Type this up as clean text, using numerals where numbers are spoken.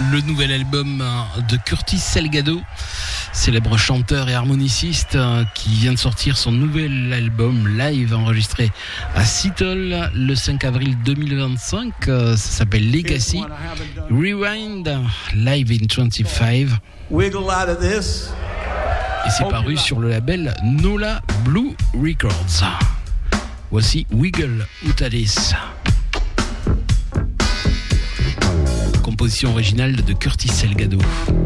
le nouvel album de Curtis Salgado, célèbre chanteur et harmoniciste qui vient de sortir son nouvel album live enregistré à Seattle le 5 avril 2025. Ça s'appelle Legacy Rewind Live in 25. Et c'est paru sur le label Nola Blue Records. Voici Wiggle Utalis. Composition originale de Curtis Salgado.